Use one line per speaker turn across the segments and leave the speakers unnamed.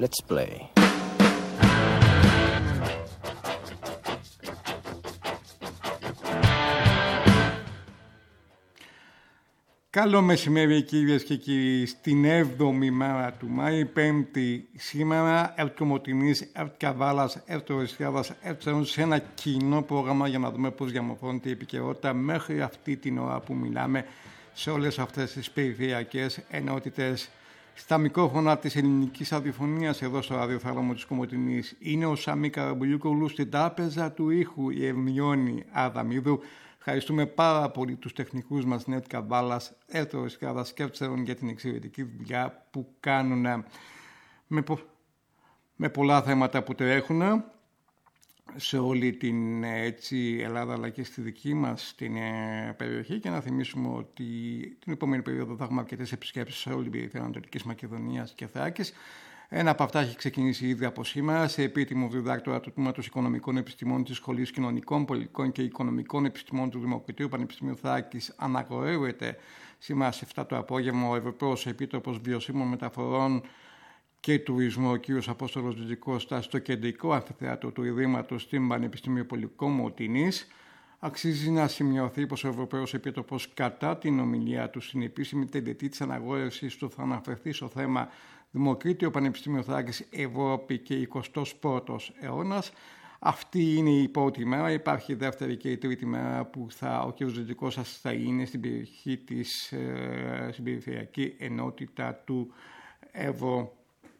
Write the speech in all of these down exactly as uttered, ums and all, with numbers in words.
Let's play.
Καλό μεσημέρι κυρίες και κύριοι, στην έβδομη μέρα του Μάη, πέμπτη σήμερα, ΕΡΤ Κομοτηνής, ΕΡΤ Καβάλας, ΕΡΤ Ορεστιάδας, ΕΡΤ Σερών, σε ένα κοινό πρόγραμμα για να δούμε πώς διαμορφώνεται η επικαιρότητα μέχρι αυτή την ώρα που μιλάμε σε όλες αυτές τις περιφερειακές ενότητες. Στα μικρόφωνα της ελληνικής αδιοφωνίας εδώ στο ραδιοθάλαμο της Κομοτηνής είναι ο Σαμί Καραμπουλιούκογλου, στην τράπεζα του ήχου η Ερμιόνη Αδαμίδου. Ευχαριστούμε πάρα πολύ τους τεχνικούς μας, ΕΡΤ Καβάλας, ΕΡΤ Ορεστιάδας και ΕΡΤ Σερών, για την εξαιρετική δουλειά που κάνουν με, πο... με πολλά θέματα που τρέχουν σε όλη την έτσι, Ελλάδα, αλλά και στη δική μας την ε, περιοχή. Και να θυμίσουμε ότι την επόμενη περίοδο θα έχουμε αρκετές επισκέψεις σε όλη την περιφέρεια Ανατολικής Μακεδονίας και Θράκης. Ένα από αυτά έχει ξεκινήσει ήδη από σήμερα σε επίτιμο διδάκτορα του Τμήματος Οικονομικών Επιστημών της Σχολής Κοινωνικών, Πολιτικών και Οικονομικών Επιστημών του Δημοκρατίου Πανεπιστημίου Θράκης. Αναγορεύεται σήμερα σε εφτά το απόγευμα ο Ευρωπαίος Επίτροπος Βιωσίμων Μεταφορών και Τουρισμού, ο κ. Απόστολος Τζιτζικώστας, στο κεντρικό αμφιθέατρο του Ιδρύματος στην Πανεπιστημίου Κομοτηνής. Αξίζει να σημειωθεί πως ο Ευρωπαίος Επίτροπος, κατά την ομιλία του στην επίσημη τελετή της αναγόρευσης του, θα αναφερθεί στο θέμα Δημοκρίτιο Πανεπιστήμιο Θράκης, Ευρώπη και εικοστός πρώτος αιώνας. Αυτή είναι η πρώτη μέρα. Υπάρχει η δεύτερη και η τρίτη μέρα που θα, ο κ. Τζιτζικώστας θα είναι στην περιοχή της, ε, στην περιφερειακή ενότητα του Ευρώ.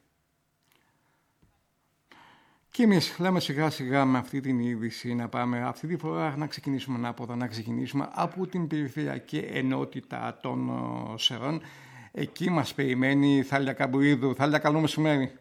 Και εμείς λέμε σιγά σιγά με αυτή την είδηση να πάμε αυτή τη φορά να ξεκινήσουμε ανάποδα, να ξεκινήσουμε από την περιφερειακή ενότητα των Σερών. Εκεί μας περιμένει η Θάλια Καμπουρίδου. Θάλια, καλό μεσημέρι.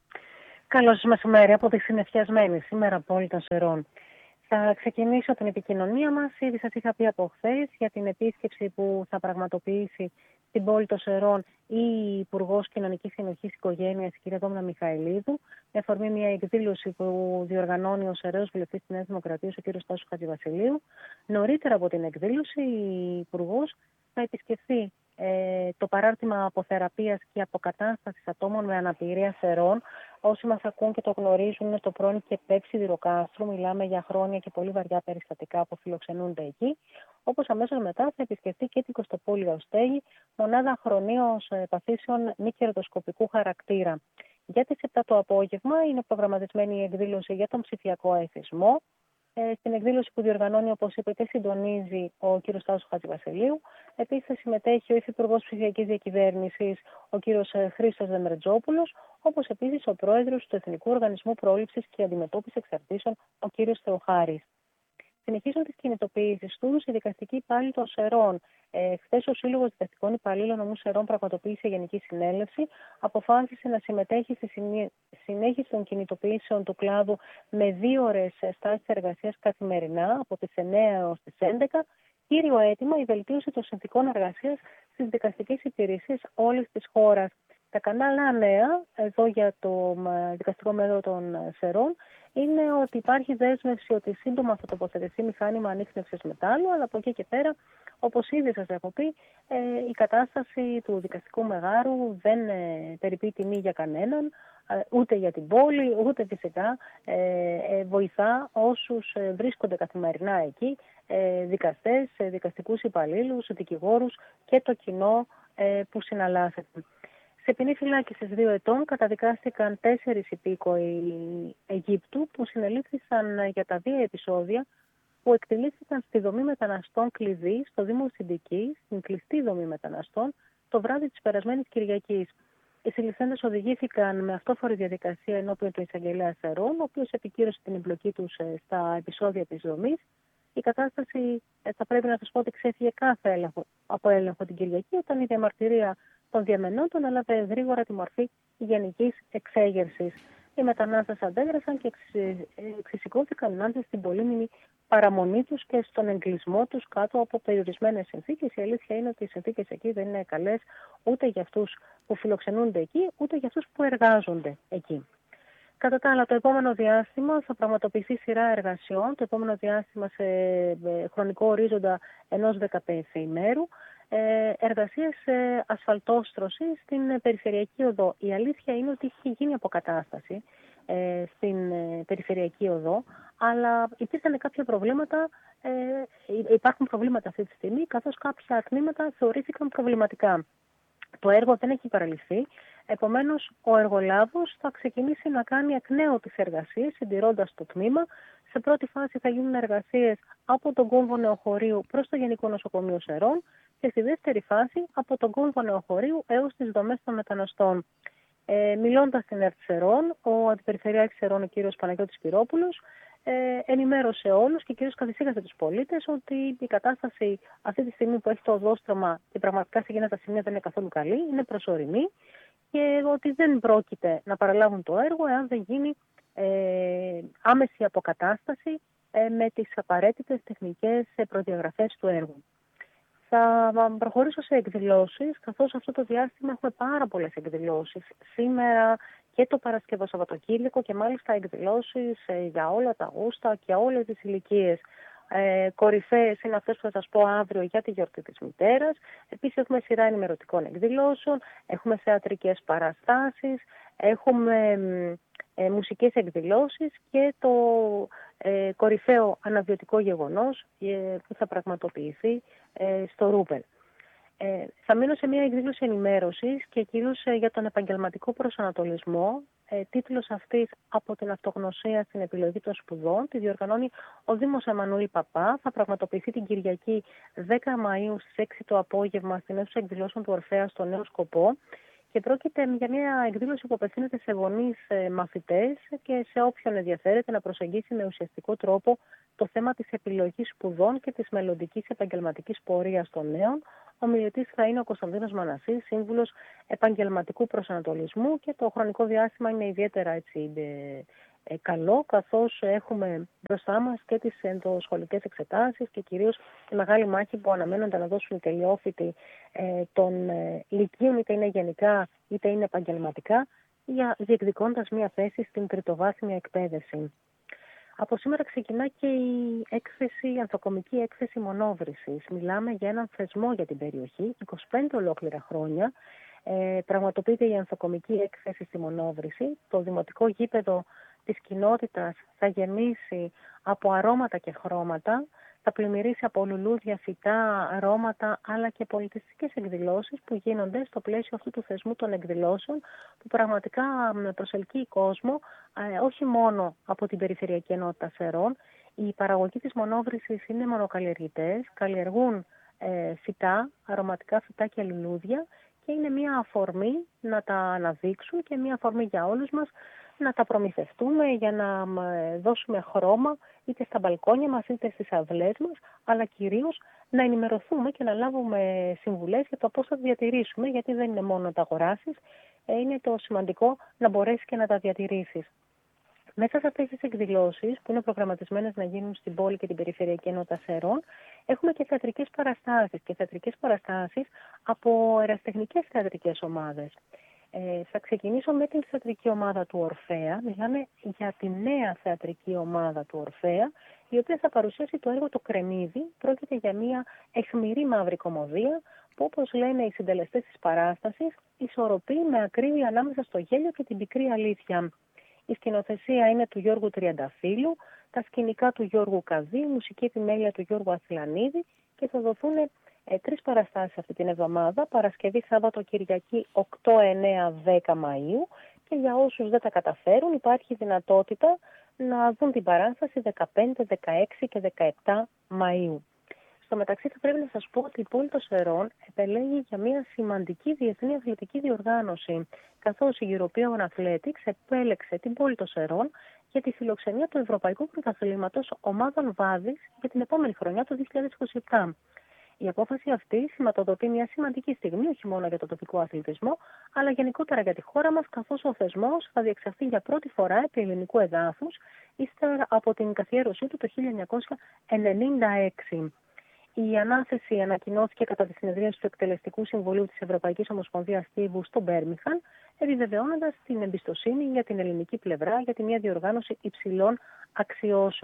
Καλό μεσημέρι από τη συνεφιασμένη σήμερα πόλη των Σερών. Θα ξεκινήσω την επικοινωνία μας. Ήδη σας είχα πει από χθες για την επίσκεψη που θα πραγματοποιήσει στην πόλη των Σερών η Υπουργός Κοινωνικής Συνοχής Οικογένειας, η κ. Δόμνα Μιχαηλίδου, με αφορμή μια εκδήλωση που διοργανώνει ο Σεραίος Βουλευτής της Νέας Δημοκρατίας, ο κ. Στάσος Χατζηβασιλείου. Νωρίτερα από την εκδήλωση, η Υπουργός θα επισκεφθεί ε, το παράρτημα αποθεραπείας και αποκατάστασης ατόμων με αναπηρία Σερών. Όσοι μας ακούν και το γνωρίζουν, είναι το πρώην ΚΕΠΕΠ Σιδηροκάστρου. Μιλάμε για χρόνια και πολύ βαριά περιστατικά που φιλοξενούνται εκεί. Όπως αμέσως μετά θα επισκεφτεί και την Κωστοπόλια Οστέγη, μονάδα χρονίως παθήσεων μη κερδοσκοπικού χαρακτήρα. Για τις επτά το απόγευμα είναι προγραμματισμένη η εκδήλωση για τον ψηφιακό εθισμό. Ε, στην εκδήλωση που διοργανώνει, όπως είπε, και συντονίζει ο κ. Στάσος Χατζηβασιλείου. Επίσης θα συμμετέχει ο Υφυπουργός Ψηφιακής Διακυβέρνησης, ο κ. Χρήστος Δεμερτζόπουλος, όπως επίσης ο Πρόεδρος του Εθνικού Οργανισμού Πρόληψης και Αντιμετώπισης Εξαρτήσεων, ο κ. Θεοχάρης. Συνεχίζουν τις κινητοποιήσεις τους οι δικαστικοί υπάλληλοι των Σερών. Ε, χθες ο Σύλλογος Δικαστικών Υπαλλήλων Νομού Σερών πραγματοποίησε γενική συνέλευση. Αποφάσισε να συμμετέχει στη συνέχιση των κινητοποιήσεων του κλάδου με δύο ώρες στάσεις εργασίας καθημερινά από τις εννέα έως τις έντεκα. Κύριο αίτημα η βελτίωση των συνθηκών εργασίας στις δικαστικές υπηρεσίες όλης της χώρας. Τα κανάλα νέα, εδώ για το δικαστικό μέτρο των Σερών, είναι ότι υπάρχει δέσμευση ότι σύντομα θα τοποθετηθεί μηχάνημα ανίχνευσης μετάλλου, αλλά από εκεί και πέρα, όπως ήδη σας έχω πει, η κατάσταση του δικαστικού μεγάρου δεν περιποιεί τιμή για κανέναν, ούτε για την πόλη, ούτε φυσικά βοηθά όσους βρίσκονται καθημερινά εκεί, δικαστές, δικαστικούς υπαλλήλους, δικηγόρους και το κοινό που συναλλάσσεται. Σε ποινή φυλάκισης δύο ετών καταδικάστηκαν τέσσερις υπήκοοι Αιγύπτου που συνελήφθησαν για τα δύο επεισόδια που εκτελήθηκαν στη δομή μεταναστών κλειδί στο Δήμο Συντικής, στην κλειστή δομή μεταναστών, το βράδυ της περασμένης Κυριακής. Οι συλληφθέντες οδηγήθηκαν με αυτόφορη διαδικασία ενώπιον του εισαγγελέα Σερών, ο οποίος επικύρωσε την εμπλοκή τους στα επεισόδια της δομής. Η κατάσταση, θα πρέπει να σας πω, ότι ξέφυγε κάθε έλεγχο, από έλεγχο την Κυριακή, όταν η διαμαρτυρία των διαμενόντων έλαβε γρήγορα τη μορφή γενικής εξέγερσης. Οι μετανάστες αντέδρασαν και εξισηκώθηκαν ενάντια στην πολύμηνη παραμονή τους και στον εγκλεισμό τους κάτω από περιορισμένες συνθήκες. Η αλήθεια είναι ότι οι συνθήκες εκεί δεν είναι καλές ούτε για αυτούς που φιλοξενούνται εκεί, ούτε για αυτούς που εργάζονται εκεί. Κατά τα άλλα, το επόμενο διάστημα θα πραγματοποιηθεί σειρά εργασιών, το επόμενο διάστημα σε χρονικό ορίζοντα ενός δεκαπενθήμερου. εργασίες ασφαλτόστρωσης στην Περιφερειακή Οδό. Η αλήθεια είναι ότι είχε γίνει αποκατάσταση στην Περιφερειακή Οδό, αλλά υπήρχαν κάποια προβλήματα, υπάρχουν προβλήματα αυτή τη στιγμή, καθώς κάποια τμήματα θεωρήθηκαν προβληματικά. Το έργο δεν έχει παραλυθεί, επομένως ο εργολάβος θα ξεκινήσει να κάνει εκ νέου τις εργασίες, συντηρώντας το τμήμα. Σε πρώτη φάση θα γίνουν εργασίες από τον κόμβο Νεοχωρίου προς το Γενικό Νοσοκομείο Σερών και στη δεύτερη φάση από τον κόμβο Νεοχωρίου έως τις δομές των μεταναστών. Ε, μιλώντας στην ΕΡΤ Σερών, ο Αντιπεριφερειάρχης Σερών, ο κ. Παναγιώτης Πυρόπουλος, ε, ενημέρωσε όλους και κυρίως καθησύχασε τους πολίτες ότι η κατάσταση αυτή τη στιγμή που έχει το οδόστρωμα και πραγματικά σε εκείνα τα σημεία δεν είναι καθόλου καλή, είναι προσωρινή και ότι δεν πρόκειται να παραλάβουν το έργο εάν δεν γίνει ε, άμεση αποκατάσταση ε, με τις απαραίτητες τεχνικές προδιαγραφές του έργου. Θα προχωρήσω σε εκδηλώσεις, καθώς αυτό το διάστημα έχουμε πάρα πολλές εκδηλώσεις. Σήμερα και το Παρασκευό Σαββατοκύριακο και μάλιστα εκδηλώσεις ε, για όλα τα γούστα και όλες τις ηλικίες. Ε, κορυφαίες είναι αυτές που θα σας πω αύριο για τη γιορτή της μητέρας. Επίσης έχουμε σειρά ενημερωτικών εκδηλώσεων, έχουμε θεατρικές παραστάσεις, έχουμε ε, μουσικές εκδηλώσεις και το ε, κορυφαίο αναβιωτικό γεγονός ε, που θα πραγματοποιηθεί ε, στο Ρούπελ. Ε, θα μείνω σε μια εκδήλωση ενημέρωσης και κυρίως ε, για τον επαγγελματικό προσανατολισμό. Ε, τίτλος αυτής «Από την αυτογνωσία στην επιλογή των σπουδών» τη διοργανώνει ο Δήμος Εμμανουήλ Παπά. Θα πραγματοποιηθεί την Κυριακή δέκα Μαΐου στις έξι το απόγευμα στην αίθουσα εκδηλώσεων του Ορφέα στο Νέο Σκοπό. Και πρόκειται για μια εκδήλωση που απευθύνεται σε γονείς, ε, μαθητές και σε όποιον ενδιαφέρεται να προσεγγίσει με ουσιαστικό τρόπο το θέμα της επιλογής σπουδών και της μελλοντικής επαγγελματικής πορείας των νέων. Ο μιλητής θα είναι ο Κωνσταντίνος Μανασής, σύμβουλος επαγγελματικού προσανατολισμού και το χρονικό διάστημα είναι ιδιαίτερα έτσι, ε, ε, καλό, καθώς έχουμε μπροστά μας και τις ενδοσχολικές εξετάσεις και κυρίως τη μεγάλη μάχη που αναμένονται να δώσουν οι τελειόφοιτοι ε, των ε, λυκείων, είτε είναι γενικά είτε είναι επαγγελματικά, για διεκδικώντας μια θέση στην τριτοβάθμια εκπαίδευση. Από σήμερα ξεκινά και η έκθεση, η ανθοκομική έκθεση μονόβρησης. Μιλάμε για έναν θεσμό για την περιοχή, είκοσι πέντε ολόκληρα χρόνια. Ε, πραγματοποιείται η ανθοκομική έκθεση στη μονόβρηση. Το δημοτικό γήπεδο της κοινότητας θα γεμίσει από αρώματα και χρώματα, θα πλημμυρίσει από λουλούδια, φυτά, αρώματα, αλλά και πολιτιστικές εκδηλώσεις που γίνονται στο πλαίσιο αυτού του θεσμού των εκδηλώσεων, που πραγματικά προσελκύει κόσμο, ε, όχι μόνο από την Περιφερειακή Ενότητα Σερών. Η παραγωγή της μονόβρησης είναι μονοκαλλιεργητές, καλλιεργούν ε, φυτά, αρωματικά φυτά και λουλούδια και είναι μια αφορμή να τα αναδείξουν και μια αφορμή για όλους μας να τα προμηθευτούμε για να δώσουμε χρώμα είτε στα μπαλκόνια μας είτε στις αυλές μας, αλλά κυρίως να ενημερωθούμε και να λάβουμε συμβουλές για το πώς θα τα διατηρήσουμε, γιατί δεν είναι μόνο να τα αγοράσεις, είναι το σημαντικό να μπορέσεις και να τα διατηρήσεις. Μέσα σε αυτές τις εκδηλώσεις που είναι προγραμματισμένες να γίνουν στην πόλη και την Περιφερειακή Ενότητα Σερών, έχουμε και θεατρικές παραστάσεις και θεατρικές παραστάσεις από ερασιτεχνικές θεατρικές ομάδες. Ε, θα ξεκινήσω με την θεατρική ομάδα του Ορφέα. Μιλάμε για τη νέα θεατρική ομάδα του Ορφέα, η οποία θα παρουσιάσει το έργο «Το Κρεμμύδι». Πρόκειται για μια αιχμηρή μαύρη κωμωδία που, όπως λένε οι συντελεστές της παράστασης, ισορροπεί με ακρίβεια ανάμεσα στο γέλιο και την πικρή αλήθεια. Η σκηνοθεσία είναι του Γιώργου Τριανταφύλου, τα σκηνικά του Γιώργου Καδί, η μουσική επιμέλεια του Γιώργου Αθηλανίδη και θα δοθούν ε, τρεις παραστάσεις αυτή την εβδομάδα, Παρασκευή, Σάββατο, Κυριακή οκτώ, εννέα, δέκα Μαΐου, και για όσους δεν τα καταφέρουν υπάρχει δυνατότητα να δουν την παράσταση δεκαπέντε, δεκαέξι και δεκαεπτά Μαΐου. Στο μεταξύ θα πρέπει να σας πω ότι η πόλη των Σερών επελέγει για μια σημαντική διεθνή αθλητική διοργάνωση, καθώς η European Athletics επέλεξε την πόλη των Σερών για τη φιλοξενία του Ευρωπαϊκού Πρωταθλήματος Ομάδων Βάδης για την επόμενη χρονιά, το δύο χιλιάδες είκοσι επτά. Η απόφαση αυτή σηματοδοτεί μια σημαντική στιγμή, όχι μόνο για το τοπικό αθλητισμό, αλλά γενικότερα για τη χώρα μας, καθώς ο θεσμός θα διεξαχθεί για πρώτη φορά επί ελληνικού εδάφους, ύστερα από την καθιέρωσή του το χίλια εννιακόσια ενενήντα έξι. Η ανάθεση ανακοινώθηκε κατά τη συνεδρίαση του Εκτελεστικού Συμβουλίου της Ευρωπαϊκής Ομοσπονδίας Τύβου στο Μπέρμιχαν, επιβεβαιώνοντας την εμπιστοσύνη για την ελληνική πλευρά για τη μια διοργάνωση υψηλών αξιώσεων.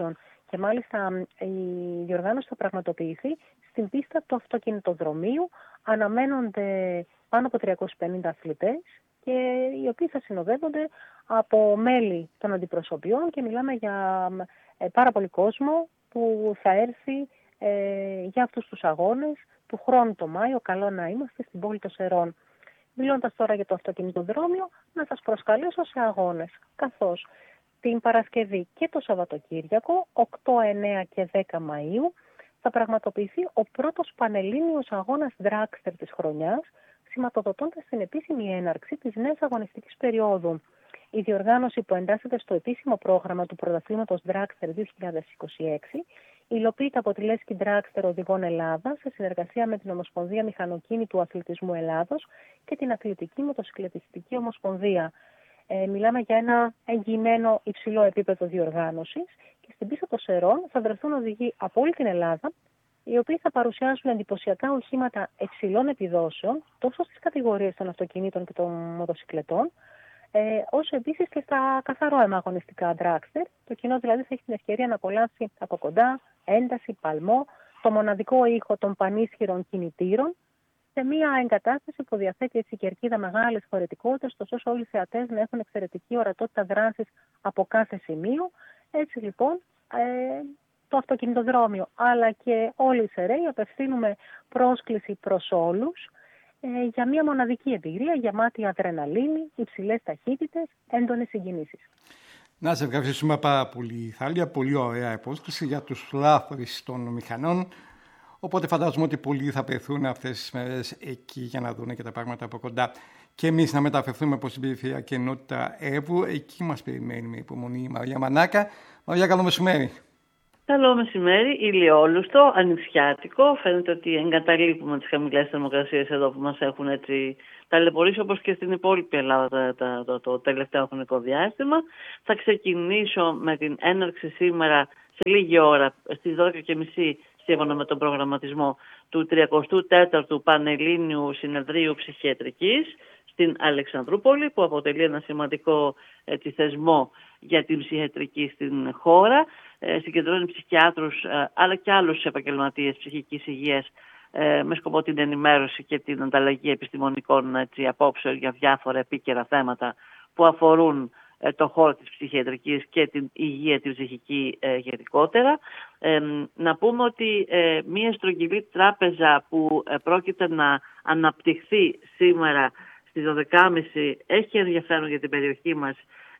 Και μάλιστα η διοργάνωση θα πραγματοποιηθεί στην πίστα του αυτοκινητοδρομίου. Αναμένονται πάνω από τριακόσιοι πενήντα αθλητές και οι οποίοι θα συνοδεύονται από μέλη των αντιπροσωπιών και μιλάμε για πάρα πολύ κόσμο που θα έρθει ε, για αυτούς τους αγώνες του χρόνου το Μάιο. Καλό να είμαστε στην πόλη των Σερών. Μιλώντας τώρα για το αυτοκινητοδρόμιο, να σας προσκαλέσω σε αγώνες, καθώς την Παρασκευή και το Σαββατοκύριακο, οκτώ, εννέα και δέκα Μαΐου, θα πραγματοποιηθεί ο πρώτος πανελλήνιος αγώνας Dragster της χρονιάς, σηματοδοτώντας την επίσημη έναρξη της νέας αγωνιστικής περίοδου. Η διοργάνωση που εντάσσεται στο επίσημο πρόγραμμα του πρωταθλήματος Dragster δύο χιλιάδες είκοσι έξι υλοποιείται από τη Λέσχη Dragster Οδηγών Ελλάδας σε συνεργασία με την Ομοσπονδία Μηχανοκίνητου Αθλητισμού Ελλάδος και την Αθλητική Μοτοσυκλετιστική Ομοσπονδία. Ε, μιλάμε για ένα εγγυημένο υψηλό επίπεδο διοργάνωσης και στην πίστα των Σερών θα βρεθούν οδηγοί από όλη την Ελλάδα, οι οποίοι θα παρουσιάσουν εντυπωσιακά οχήματα υψηλών επιδόσεων, τόσο στις κατηγορίες των αυτοκινήτων και των μοτοσυκλετών, ε, όσο επίσης και στα καθαρό αίμα αγωνιστικά Dragster. Το κοινό δηλαδή θα έχει την ευκαιρία να απολαύσει από κοντά ένταση, παλμό, το μοναδικό ήχο των πανίσχυρων κινητήρων, σε μια εγκατάσταση που διαθέτει έτσι κερκίδα μεγάλης χωρητικότητας, ώστε όλοι οι θεατές να έχουν εξαιρετική ορατότητα δράσης από κάθε σημείο. Έτσι λοιπόν, ε, το αυτοκινητοδρόμιο αλλά και όλοι οι Σεραίοι απευθύνουμε πρόσκληση προς όλους ε, για μια μοναδική εμπειρία γεμάτη αδρεναλίνη, υψηλές ταχύτητες, έντονες συγκινήσεις.
Να σε ευχαριστούμε πάρα πολύ, Θάλια. Πολύ ωραία υπόσκληση για τους λάθρεις των μηχανών. Οπότε φαντάζομαι ότι πολλοί θα πεθούν αυτές τις μέρες εκεί για να δουν και τα πράγματα από κοντά. Και εμείς να μεταφερθούμε προς την περιφερειακή ενότητα Εύρου. Εκεί μας περιμένει με υπομονή η Μαρία Μανάκα. Μαρία, καλό μεσημέρι.
Καλό μεσημέρι, ηλιόλουστο, ανοιξιάτικο. Φαίνεται ότι εγκαταλείπουμε τις χαμηλές θερμοκρασίες εδώ που μας έχουν έτσι ταλαιπωρήσει, όπως και στην υπόλοιπη Ελλάδα το, το, το τελευταίο χρονικό διάστημα. Θα ξεκινήσω με την έναρξη σήμερα σε λίγη ώρα, στις δώδεκα και μισή, σύμφωνα με τον προγραμματισμό του τριακοστού τέταρτου Πανελλήνιου Συνεδρίου Ψυχιατρικής στην Αλεξανδρούπολη, που αποτελεί ένα σημαντικό έτσι, θεσμό για την ψυχιατρική στην χώρα. Ε, συγκεντρώνει ψυχιάτρους ε, αλλά και άλλους επαγγελματίες ψυχικής υγείας ε, με σκοπό την ενημέρωση και την ανταλλαγή επιστημονικών έτσι, απόψεων για διάφορα επίκαιρα θέματα που αφορούν ε, το χώρο της ψυχιατρικής και την υγεία την ψυχική ε, γενικότερα. Ε, να πούμε ότι ε, μια στρογγυλή τράπεζα που ε, πρόκειται να αναπτυχθεί σήμερα στις δώδεκα και μισή έχει ενδιαφέρον για την περιοχή μας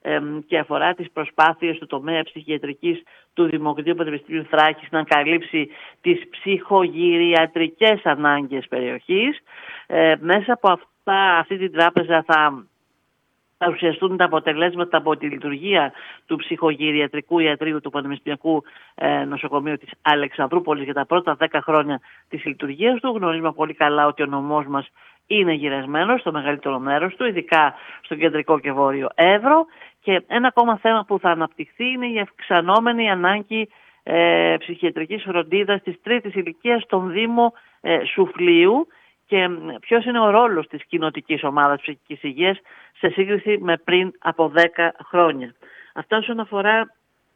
και αφορά τις προσπάθειες του τομέα ψυχιατρικής του Δημοκρατίου Πανεπιστημίου Θράκης να καλύψει τις ψυχογυριατρικές ανάγκες περιοχής. Ε, μέσα από αυτά, αυτή την τράπεζα θα παρουσιαστούν τα αποτελέσματα από τη λειτουργία του ψυχογυριατρικού ιατρείου του Πανεπιστημιακού ε, Νοσοκομείου της Αλεξανδρούπολης για τα πρώτα δέκα χρόνια της λειτουργίας του. Γνωρίζουμε πολύ καλά ότι ο νομός μας είναι γυρασμένος στο μεγαλύτερο μέρος του, ειδικά στο κεντρικό και βόρειο Εύρο. Και ένα ακόμα θέμα που θα αναπτυχθεί είναι η αυξανόμενη ανάγκη ε, ψυχιατρικής φροντίδας της τρίτης ηλικίας στον Δήμο ε, Σουφλίου και ποιος είναι ο ρόλος της κοινοτικής ομάδας ψυχικής υγείας σε σύγκριση με πριν από δέκα χρόνια. Αυτά όσον αφορά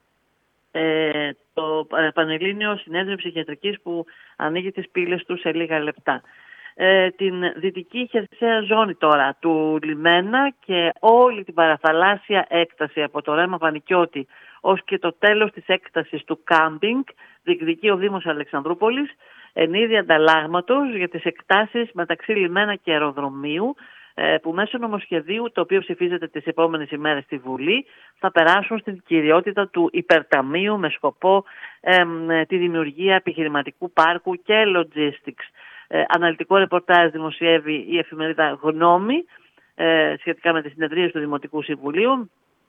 ε, το Πανελλήνιο Συνέδριο Ψυχιατρικής που ανοίγει τις πύλες του σε λίγα λεπτά. Ε, την δυτική χερσαία ζώνη τώρα του λιμένα και όλη την παραθαλάσσια έκταση από το ρέμα Βανικιώτη ως και το τέλος της έκτασης του κάμπινγκ διεκδικεί ο Δήμος Αλεξανδρούπολης εν είδη ανταλλάγματος για τις εκτάσεις μεταξύ λιμένα και αεροδρομίου ε, που μέσω νομοσχεδίου, το οποίο ψηφίζεται τις επόμενες ημέρες στη Βουλή, θα περάσουν στην κυριότητα του υπερταμείου με σκοπό ε, τη δημιουργία επιχειρηματικού πάρκου και logistics. Ε, αναλυτικό ρεπορτάζ δημοσιεύει η εφημερίδα Γνώμη ε, σχετικά με τις συνεδρίες του Δημοτικού Συμβουλίου,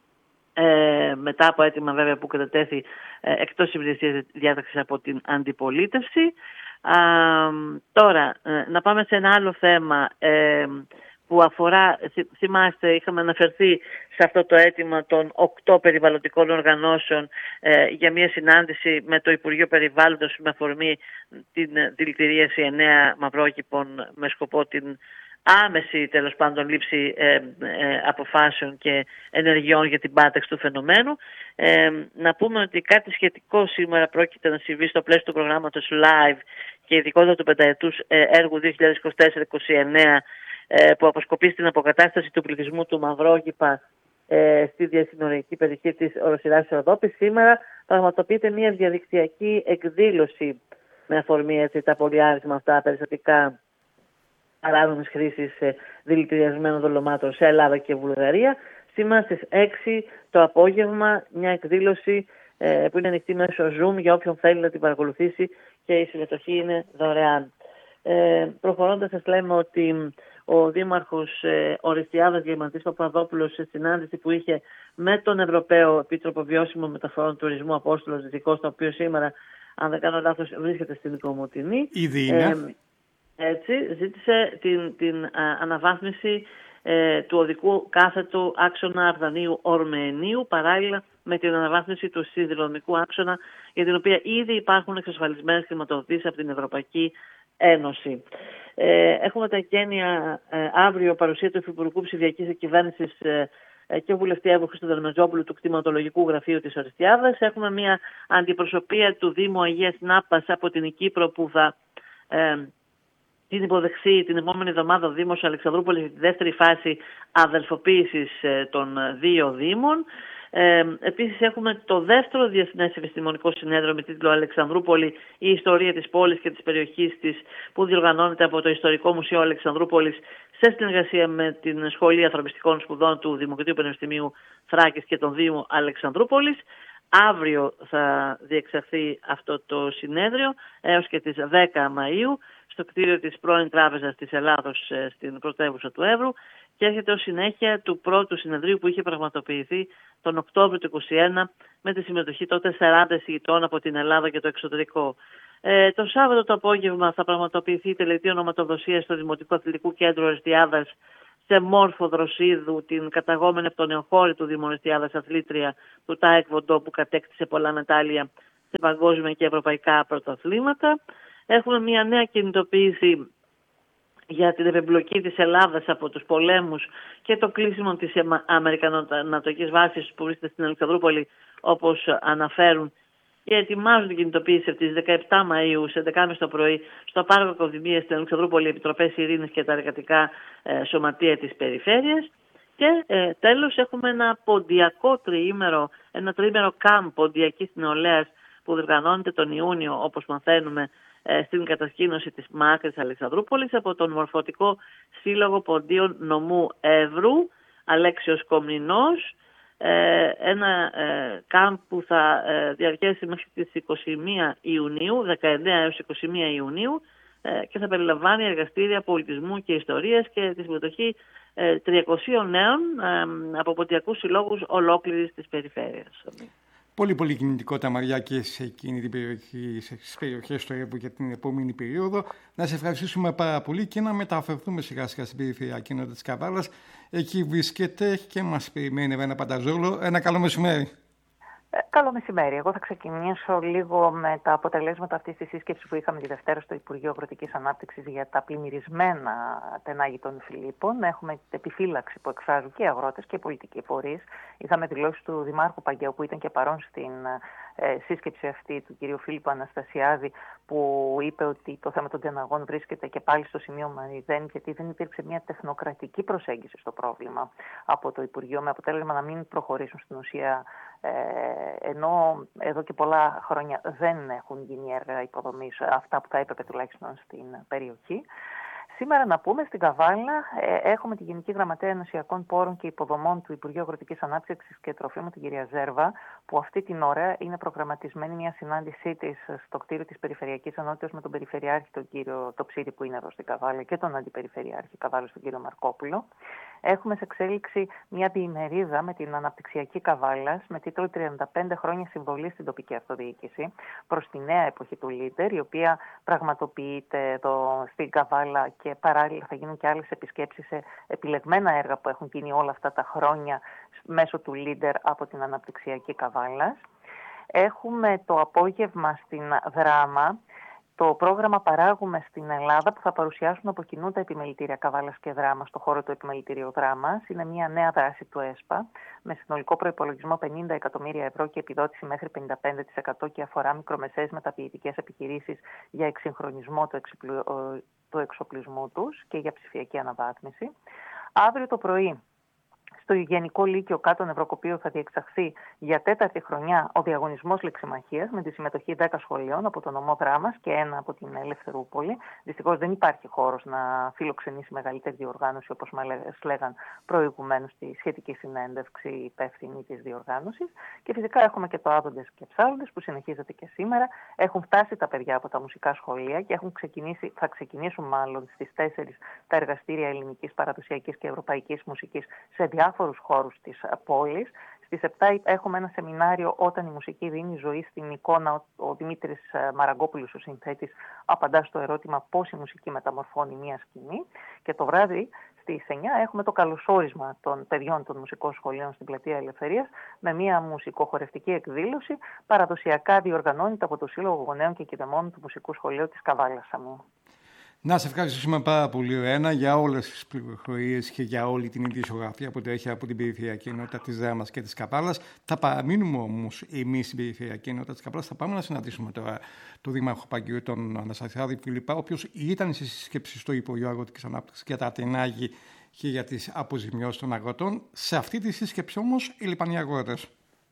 ε, μετά από αίτημα βέβαια που κατατέθη ε, εκτός υπηρεσίας διάταξης από την αντιπολίτευση. Α, τώρα, ε, να πάμε σε ένα άλλο θέμα ε, που αφορά, θυμάστε, είχαμε αναφερθεί σε αυτό το αίτημα των οκτώ περιβαλλοντικών οργανώσεων ε, για μια συνάντηση με το Υπουργείο Περιβάλλοντος με αφορμή την δηλητηρίαση εννέα μαυρόκηπων με σκοπό την άμεση τέλος πάντων λήψη ε, ε, αποφάσεων και ενεργειών για την πάταξη του φαινομένου. Ε, να πούμε ότι κάτι σχετικό σήμερα πρόκειται να συμβεί στο πλαίσιο του προγράμματος LIVE και ειδικότερα του πενταετούς ε, έργου δύο χιλιάδες είκοσι τέσσερα είκοσι εννέα ε, που αποσκοπεί στην αποκατάσταση του πληθυσμού του Μαυρόγυπα ε, στη διασυνοριακή περιοχή της οροσειράς Ροδόπης. Σήμερα πραγματοποιείται μια διαδικτυακή εκδήλωση με αφορμή έτσι, τα πολυάριθμα αυτά περιστατικά παράνομης χρήσης ε, δηλητηριασμένων δολωμάτων σε Ελλάδα και Βουλγαρία. Σήμερα στις έξι το απόγευμα μια εκδήλωση ε, που είναι ανοιχτή μέσω Zoom για όποιον θέλει να την παρακολουθήσει και η συμμετοχή είναι δωρεάν. Ε, προχωρώντας σας λέμε ότι ο Δήμαρχος ε, Οριστιάδας Διαμαντής Παπαδόπουλος σε συνάντηση που είχε με τον Ευρωπαίο Επίτροπο Βιώσιμων Μεταφορών Τουρισμού Απόστολος Δυτικός, το οποίο σήμερα, αν δεν κάνω λάθος, βρίσκεται στην Κομοτηνή.
Ήδη είναι.
Ε, έτσι, ζήτησε την, την α, αναβάθμιση ε, του οδικού κάθετου άξονα Αρδανίου Ορμενίου, παράλληλα με την αναβάθμιση του σιδηροδρομικού άξονα, για την οποία ήδη υπάρχουν εξασφαλισμένες χρηματοδοτήσεις από την Ευρωπαϊκή Ένωση. Ε, έχουμε τα εγγένεια ε, αύριο παρουσία του Υφυπουργού Ψηφιακής Διακυβέρνησης ε, ε, και βουλευτή Εύου Χριστοδερμετζόπουλου του Κτηματολογικού Γραφείου της Οριστιάδας. Έχουμε μια αντιπροσωπεία του Δήμου Αγίας Νάπας από την Κύπρο που θα ε, την υποδεχθεί την επόμενη εβδομάδα ο Δήμος Αλεξανδρούπολης για τη δεύτερη φάση αδελφοποίησης ε, των δύο Δήμων. Ε, επίσης έχουμε το δεύτερο Διεθνές Επιστημονικό Συνέδριο με τίτλο Αλεξανδρούπολη, η ιστορία της πόλης και της περιοχής της, που διοργανώνεται από το Ιστορικό Μουσείο Αλεξανδρούπολης σε συνεργασία με την Σχολή Ανθρωπιστικών Σπουδών του Δημοκρατίου Πανεπιστημίου Θράκης και τον Δήμο Αλεξανδρούπολης. Αύριο θα διεξαχθεί αυτό το συνέδριο έως και τις δέκα Μαΐου στο κτίριο της πρώην Τράπεζας της Ελλάδος στην πρωτεύουσα του Εύρου και έρχεται ως συνέχεια του πρώτου συνεδρίου που είχε πραγματοποιηθεί τον Οκτώβριο του είκοσι ένα με τη συμμετοχή τότε σαράντα εισηγητών από την Ελλάδα και το εξωτερικό. Ε, το Σάββατο το απόγευμα θα πραγματοποιηθεί η τελετή ονοματοδοσίας στο Δημοτικό Αθλητικού Κέντρο Οριστιάδας σε Μόρφο Δροσίδου, την καταγόμενη από τον νεοχώρη του Δήμου Οριστιάδας αθλήτρια του Τάεκβοντο που κατέκτησε πολλά μετάλλια σε παγκόσμια και ευρωπαϊκά πρωταθλήματα. Έχουμε μια νέα κινητοποίηση για την επεμπλοκή της Ελλάδας από τους πολέμους και το κλείσιμο της Αμερικανοτικής βάσης που βρίσκεται στην Αλεξανδρούπολη, όπως αναφέρουν, και ετοιμάζουν την κινητοποίηση από τις δεκαεπτά Μαΐου σε έντεκα και μισή το πρωί στο Πάρκο Κοδημίας στην Αλεξανδρούπολη, Επιτροπές Ειρήνης και τα εργατικά ε, σωματεία της περιφέρειας. Και ε, τέλος έχουμε ένα ποντιακό τριήμερο, ένα τριήμερο καμπ ποντιακής νεολαίας που διοργανώνεται τον Ιούνιο, όπως μαθαίνουμε, στην κατασκήνωση της Μάκρης Αλεξανδρούπολης από τον Μορφωτικό Σύλλογο Ποντίων Νομού Εύρου, Αλέξιος Κομνηνός, ένα κάμπ που θα διαρκέσει μέχρι τις είκοσι μία Ιουνίου, δεκαεννέα έως είκοσι μία Ιουνίου, και θα περιλαμβάνει εργαστήρια πολιτισμού και ιστορίας και τη συμμετοχή τριακοσίων νέων από ποντιακούς συλλόγους ολόκληρης της περιφέρειας.
Πολύ πολύ κινητικότητα, Μαριά, και σε εκείνη την περιοχή, στις περιοχές του Εύρου για την επόμενη περίοδο. Να σε ευχαριστήσουμε πάρα πολύ και να μεταφερθούμε σιγά σιγά στην περιφερειακή κοινότητα της Καβάλας. Εκεί βρίσκεται και μας περιμένει ένα Πανταζόλο. Ένα καλό μεσημέρι.
Ε, καλό μεσημέρι. Εγώ θα ξεκινήσω λίγο με τα αποτελέσματα αυτής της σύσκεψης που είχαμε τη Δευτέρα στο Υπουργείο Αγροτικής Ανάπτυξης για τα πλημμυρισμένα τενάγη των Φιλίππων. Έχουμε επιφύλαξη που εκφράζουν και αγρότες και πολιτικοί φορείς. Είχαμε δηλώσεις του Δημάρχου Παγκαίου που ήταν και παρόν στην ε, σύσκεψη αυτή, του κ. Φίλιππου Αναστασιάδη, που είπε ότι το θέμα των τεναγών βρίσκεται και πάλι στο σημείο μηδέν, γιατί δεν υπήρξε μια τεχνοκρατική προσέγγιση στο πρόβλημα από το Υπουργείο, με αποτέλεσμα να μην προχωρήσουν στην ουσία. Ε, ενώ εδώ και πολλά χρόνια δεν έχουν γίνει έργα υποδομής, αυτά που θα έπρεπε τουλάχιστον στην περιοχή. Σήμερα να πούμε στην Καβάλα ε, έχουμε τη Γενική Γραμματέα Ενωσιακών Πόρων και Υποδομών του Υπουργείου Αγροτικής Ανάπτυξης και Τροφίμων, την κυρία Ζέρβα, που αυτή την ώρα είναι προγραμματισμένη μια συνάντησή της στο κτίριο της Περιφερειακής Ενότητας με τον Περιφερειάρχη, τον κύριο Τοψίδη, που είναι εδώ στην Καβάλα, και τον Αντιπεριφερειάρχη Καβάλα, τον κύριο Μαρκόπουλο. Έχουμε σε εξέλιξη μια διημερίδα με την Αναπτυξιακή Καβάλας με τίτλο τριάντα πέντε χρόνια συμβολή στην τοπική αυτοδιοίκηση προς τη νέα εποχή του Λίντερ, η οποία πραγματοποιείται εδώ στην Καβάλα και παράλληλα θα γίνουν και άλλες επισκέψεις σε επιλεγμένα έργα που έχουν γίνει όλα αυτά τα χρόνια μέσω του Λίντερ από την Αναπτυξιακή Καβάλας. Έχουμε το απόγευμα στην Δράμα το πρόγραμμα Παράγουμε στην Ελλάδα, που θα παρουσιάσουν από κοινού τα επιμελητήρια Καβάλας και Δράμα στο χώρο του επιμελητηρίου Δράμας. Είναι μια νέα δράση του ΕΣΠΑ με συνολικό προϋπολογισμό πενήντα εκατομμύρια ευρώ και επιδότηση μέχρι πενήντα πέντε τοις εκατό και αφορά μικρομεσαίες μεταποιητικές επιχειρήσεις για εξυγχρονισμό του, εξοπλου... του εξοπλισμού τους και για ψηφιακή αναβάθμιση. Αύριο το πρωί, στο Γενικό Λύκειο Κάτω Νευροκοπείο, θα διεξαχθεί για τέταρτη χρονιά ο διαγωνισμός λεξιμαχίας με τη συμμετοχή δέκα σχολείων από τον νομό Δράμας και ένα από την Ελευθερούπολη. Δυστυχώς δεν υπάρχει χώρος να φιλοξενήσει μεγαλύτερη διοργάνωση, όπως μας λέγαν προηγουμένως στη σχετική συνέντευξη υπεύθυνη της διοργάνωσης. Και φυσικά έχουμε και το Άδοντες και Ψάλλοντες που συνεχίζεται και σήμερα. Έχουν φτάσει τα παιδιά από τα μουσικά σχολεία και έχουν ξεκινήσει, θα ξεκινήσουν μάλλον στις τέσσερις τα εργαστήρια ελληνικής, παραδοσιακής και ευρωπαϊκής μουσικής σε διάφορους χώρους της πόλης. Στις επτά έχουμε ένα σεμινάριο «Όταν η μουσική δίνει ζωή στην εικόνα». Ο Δημήτρης Μαραγκόπουλος, ο συνθέτης, απαντά στο ερώτημα πώς η μουσική μεταμορφώνει μια σκηνή. Και το βράδυ στις εννιά έχουμε το καλωσόρισμα των παιδιών των μουσικών σχολείων στην Πλατεία Ελευθερίας με μια μουσικοχορευτική εκδήλωση, παραδοσιακά διοργανώνεται από το Σύλλογο Γονέων και Κηδεμόνων του Μουσικού Σχολείου της Καβάλας.
Να σε ευχαριστήσουμε πάρα πολύ, Ένα, για όλες τις πληροφορίες και για όλη την ειδησιογραφία που τρέχει από την περιφερειακή ενότητα της Δράμας και της Καβάλας. Θα παραμείνουμε όμως εμείς στην περιφερειακή ενότητα της Καβάλας. Θα πάμε να συναντήσουμε τώρα τον Δήμαρχο Παγκίου, τον Αναστασιάδη Φιλιππά, ο οποίος ήταν σε σύσκεψη στο Υπουργείο Αγροτικής Ανάπτυξης για τα τενάγη και για τις αποζημιώσεις των αγροτών. Σε αυτή τη σύσκεψη όμως έλειπαν οι αγρότες.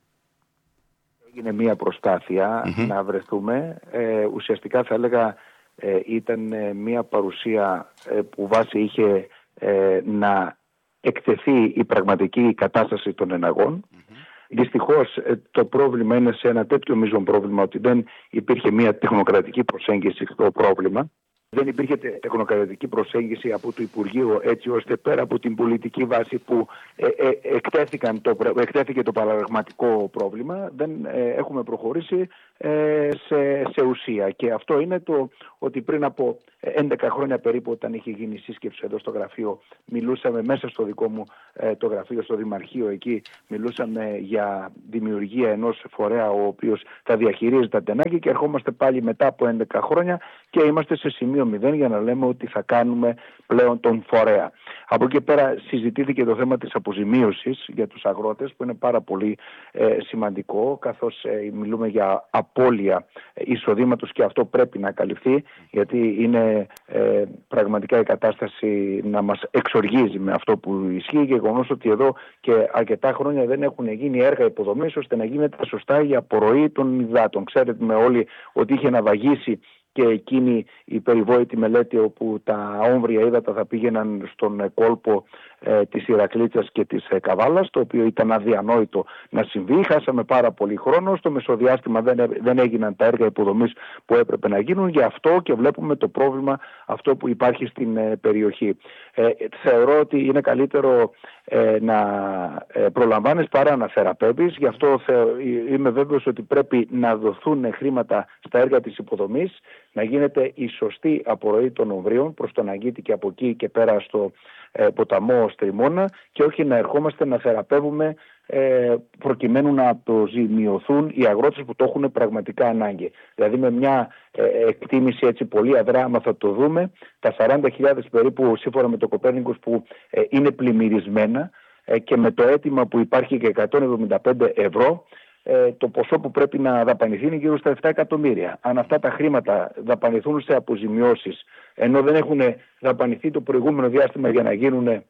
Έγινε μια προσπάθεια mm-hmm. να βρεθούμε. Ε, ουσιαστικά θα έλεγα Ε, ήταν ε, μια παρουσία ε, που βάση είχε ε, να εκτεθεί η πραγματική κατάσταση των εναγών. Mm-hmm. Δυστυχώς ε, το πρόβλημα είναι σε ένα τέτοιο μείζον πρόβλημα ότι δεν υπήρχε μια τεχνοκρατική προσέγγιση στο πρόβλημα. Δεν υπήρχε τεχνοκρατική προσέγγιση από το Υπουργείο, έτσι ώστε πέρα από την πολιτική βάση που ε, ε, εκτέθηκαν το, εκτέθηκε το παραγματικό πρόβλημα, δεν ε, έχουμε προχωρήσει ε, σε, σε ουσία. Και αυτό είναι το ότι πριν από έντεκα χρόνια περίπου, όταν είχε γίνει σύσκεψη εδώ στο γραφείο, μιλούσαμε μέσα στο δικό μου ε, το γραφείο, στο Δημαρχείο εκεί, μιλούσαμε για δημιουργία ενός φορέα ο οποίος θα διαχειρίζεται τα τενάκια και ερχόμαστε πάλι μετά από έντεκα χρόνια και είμαστε σε σημείο μηδέν για να λέμε ότι θα κάνουμε πλέον τον φορέα. Από εκεί πέρα συζητήθηκε το θέμα της αποζημίωσης για τους αγρότες, που είναι πάρα πολύ ε, σημαντικό, καθώς ε, μιλούμε για απώλεια εισοδήματος και αυτό πρέπει να καλυφθεί, γιατί είναι ε, πραγματικά η κατάσταση να μας εξοργίζει με αυτό που ισχύει, και γεγονός ότι εδώ και αρκετά χρόνια δεν έχουν γίνει έργα υποδομής ώστε να γίνεται σωστά η απορροή των υδάτων. Ξέρετε με όλοι ότι είχε ναυαγίσει και εκείνη η περιβόητη μελέτη όπου τα όμβρια ύδατα θα πήγαιναν στον κόλπο ε, της Ηρακλήτσας και της ε, Καβάλας, το οποίο ήταν αδιανόητο να συμβεί. Χάσαμε πάρα πολύ χρόνο. Στο μεσοδιάστημα δεν, δεν έγιναν τα έργα υποδομής που έπρεπε να γίνουν. Γι' αυτό και βλέπουμε το πρόβλημα αυτό που υπάρχει στην ε, περιοχή. Ε, θεωρώ ότι είναι καλύτερο ε, να ε, προλαμβάνεις παρά να θεραπεύεις. Γι' αυτό θε, είμαι βέβαιος ότι πρέπει να δοθούν χρήματα στα έργα της υποδομής, να γίνεται η σωστή απορροή των ομβρίων προς τον Αγίτη και από εκεί και πέρα στο ε, ποταμό Στριμώνα, και όχι να ερχόμαστε να θεραπεύουμε ε, προκειμένου να αποζημιωθούν οι αγρότες που το έχουν πραγματικά ανάγκη. Δηλαδή με μια ε, εκτίμηση έτσι πολύ αδρά, άμα θα το δούμε, τα σαράντα χιλιάδες περίπου σύμφωνα με το Κοπέρνικος που ε, είναι πλημμυρισμένα ε, και με το αίτημα που υπάρχει και εκατόν εβδομήντα πέντε ευρώ, Ε, το ποσό που πρέπει να δαπανηθεί είναι γύρω στα επτά εκατομμύρια. Αν αυτά τα χρήματα δαπανηθούν σε αποζημιώσεις, ενώ δεν έχουν δαπανηθεί το προηγούμενο διάστημα για να γίνουν ε,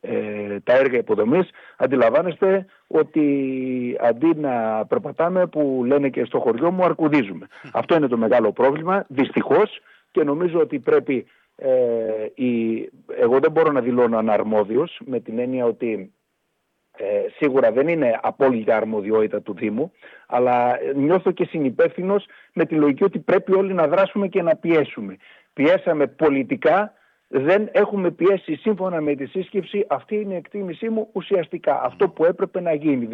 τα έργα υποδομής, αντιλαμβάνεστε ότι αντί να περπατάμε, που λένε και στο χωριό μου, αρκουδίζουμε. Αυτό είναι το μεγάλο πρόβλημα, δυστυχώς, και νομίζω ότι πρέπει ε, η, εγώ δεν μπορώ να δηλώνω αναρμόδιος, με την έννοια ότι Ε, σίγουρα δεν είναι απόλυτα αρμοδιότητα του Δήμου, αλλά νιώθω και συνυπεύθυνος με τη λογική ότι πρέπει όλοι να δράσουμε και να πιέσουμε. Πιέσαμε πολιτικά, δεν έχουμε πιέσει σύμφωνα με τη σύσκεψη. Αυτή είναι η εκτίμησή μου ουσιαστικά, αυτό που έπρεπε να γίνει.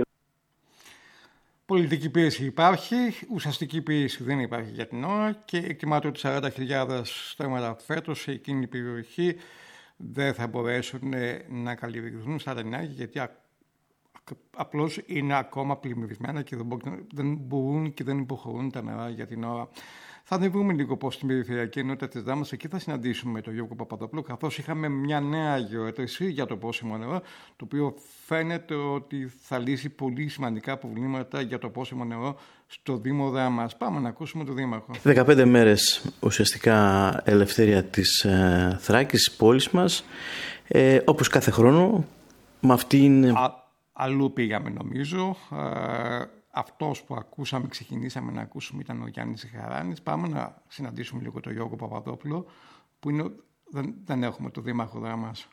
Πολιτική πίεση υπάρχει, ουσιαστική πίεση δεν υπάρχει για την ώρα, και εκτιμάται ότι σαράντα χιλιάδες στρέμματα φέτος σε εκείνη την περιοχή δεν θα μπορέσουν να καλλιεργηθούν στα τενάκια, γιατί απλώς είναι ακόμα πλημμυρισμένα και δεν μπορούν και δεν υποχωρούν τα νερά για την ώρα. Θα ανεβούμε λίγο πώς στην περιφερειακή ενότητα της Δράμας. Εκεί θα συναντήσουμε τον Γιώργο Παπαδόπουλο, καθώς είχαμε μια νέα γεωέτρηση για το πόσιμο νερό, το οποίο φαίνεται ότι θα λύσει πολύ σημαντικά προβλήματα για το πόσιμο νερό στο Δήμο Δράμας. Πάμε να ακούσουμε τον Δήμαρχο.
δεκαπέντε μέρες ουσιαστικά ελευθερία της ε, Θράκης, της πόλης μας, ε, όπως κάθε χρόνο. Με αυτήν...
Α, αλλού πήγαμε νομίζω. Ε, αυτός που ακούσαμε, ξεκινήσαμε να ακούσουμε ήταν ο Γιάννης Χαράνης. Πάμε να συναντήσουμε λίγο τον Γιώργο Παπαδόπουλο, που είναι, δεν, δεν έχουμε το Δήμαρχο Δράμας.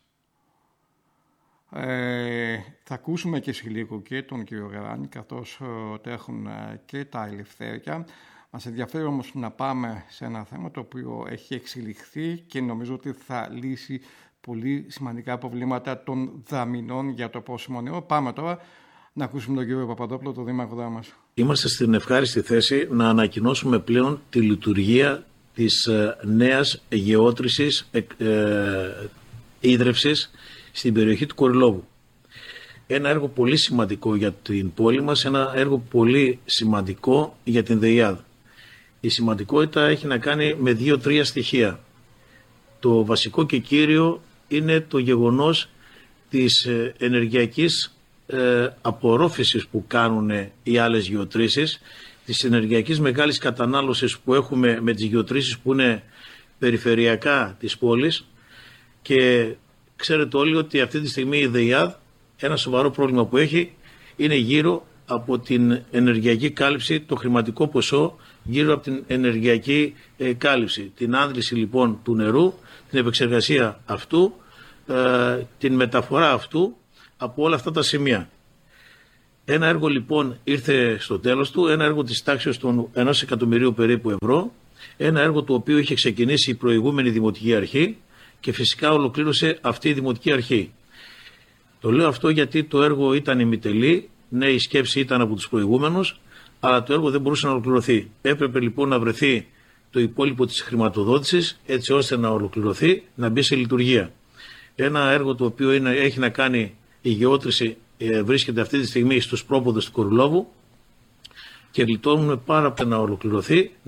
Ε, θα ακούσουμε και σε λίγο και τον κύριο Γαράνη, καθώς ε, τρέχουν ε, και τα ελευθέρια. Μας ενδιαφέρει όμως να πάμε σε ένα θέμα το οποίο έχει εξελιχθεί και νομίζω ότι θα λύσει πολύ σημαντικά προβλήματα των δαμηνών για το πόσιμο νερό. Πάμε τώρα να ακούσουμε τον κύριο Παπαδόπουλο, τον Δήμαρχο Δράμας.
Είμαστε στην ευχάριστη θέση να ανακοινώσουμε πλέον τη λειτουργία της ε, νέας γεώτρησης ε, ε, ίδρευσης στην περιοχή του Κορυλόβου. Ένα έργο πολύ σημαντικό για την πόλη μας, ένα έργο πολύ σημαντικό για την ΔΕΙΑΔ. Η σημαντικότητα έχει να κάνει με δύο-τρία στοιχεία. Το βασικό και κύριο είναι το γεγονός της ε, ενεργειακής ε, απορρόφησης που κάνουν οι άλλες γεωτρήσεις, της ενεργειακής μεγάλης κατανάλωσης που έχουμε με τις γεωτρήσεις που είναι περιφερειακά της πόλης, και ξέρετε όλοι ότι αυτή τη στιγμή η ΔΕΙΑΔ ένα σοβαρό πρόβλημα που έχει είναι γύρω από την ενεργειακή κάλυψη, το χρηματικό ποσό γύρω από την ενεργειακή ε, κάλυψη. Την άνδρηση λοιπόν του νερού, την επεξεργασία αυτού, ε, την μεταφορά αυτού από όλα αυτά τα σημεία. Ένα έργο λοιπόν ήρθε στο τέλος του, ένα έργο της τάξης των ενός εκατομμυρίου περίπου ευρώ, ένα έργο το οποίο είχε ξεκινήσει η προηγούμενη Δημοτική Αρχή και φυσικά ολοκλήρωσε αυτή η Δημοτική Αρχή. Το λέω αυτό γιατί το έργο ήταν ημιτελή, ναι, η σκέψη ήταν από τους προηγούμενους, αλλά το έργο δεν μπορούσε να ολοκληρωθεί. Έπρεπε λοιπόν να βρεθεί το υπόλοιπο της χρηματοδότησης έτσι ώστε να ολοκληρωθεί, να μπει σε λειτουργία. Ένα έργο το οποίο είναι, έχει να κάνει, η γεώτρηση ε, βρίσκεται αυτή τη στιγμή στους πρόποδες του Κορυλόβου και γλιτώνουμε πάρα πολύ να ολοκληρωθεί.